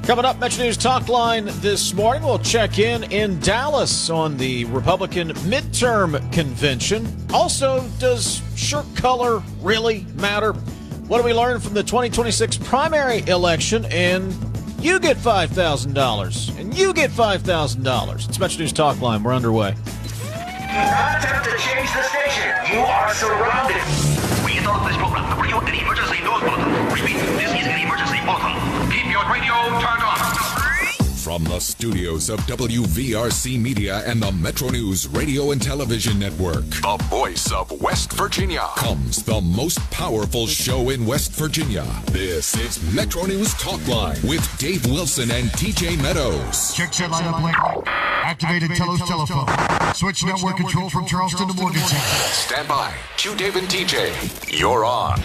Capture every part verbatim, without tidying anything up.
Coming up, Metro News Talk Line this morning, we'll check in in Dallas on the Republican midterm convention. Also, does shirt color really matter? What do we learn from the twenty twenty-six primary election? And you get five thousand dollars. And you get five thousand dollars. It's Metro News Talk Line. We're underway. Do not attempt to change the station. You are surrounded. We interrupt this program to bring you an emergency news bulletin. Repeat, this is an emergency bulletin. Keep your radio turned on. From the studios of W V R C Media and the Metro News Radio and Television Network, the voice of West Virginia, comes the most powerful show in West Virginia. This is Metro News Talk Line with Dave Wilson and T J Meadows. Check set line up link. Activated Telos telephone. Switch network control from Charleston to Morgantown. Stand by. Q Dave and T J. You're on.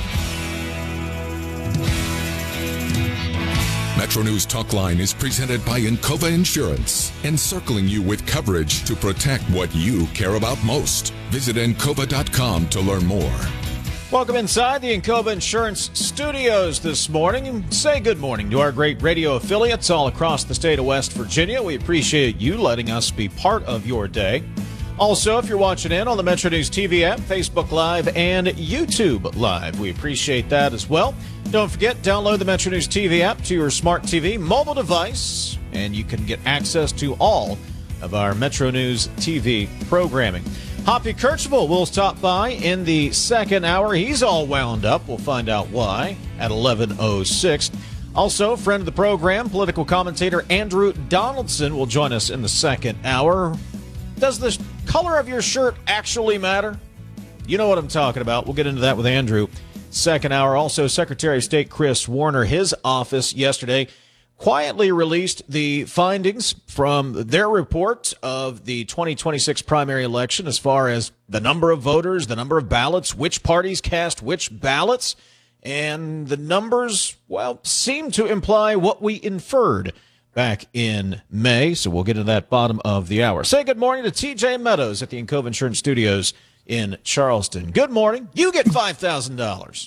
Metro News Talk Line is presented by Encova Insurance, encircling you with coverage to protect what you care about most. Visit Encova dot com to learn more. Welcome inside the Encova Insurance Studios this morning. And say good morning to our great radio affiliates all across the state of West Virginia. We appreciate you letting us be part of your day. Also, if you're watching in on the Metro News T V app, Facebook Live, and YouTube Live, we appreciate that as well. Don't forget, download the Metro News T V app to your smart T V mobile device, and you can get access to all of our Metro News T V programming. Hoppy Kercheval will stop by in the second hour. He's all wound up. We'll find out why at eleven oh six. Also, friend of the program, political commentator Andrew Donaldson will join us in the second hour. Does the color of your shirt actually matter? You know what I'm talking about. We'll get into that with Andrew. Second hour. Also, Secretary of State Chris Warner, his office yesterday quietly released the findings from their report of the twenty twenty-six primary election as far as the number of voters, the number of ballots, which parties cast which ballots, and the numbers, well, seem to imply what we inferred back in May. So we'll get into that bottom of the hour. Say good morning to T J Meadows at the Encova Insurance Studios in Charleston. Good morning. You get five thousand dollars.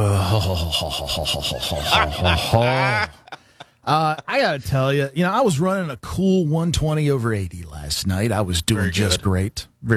Uh, I got to tell you, you know, I was running a cool one twenty over eighty last night. I was doing Very just good. great.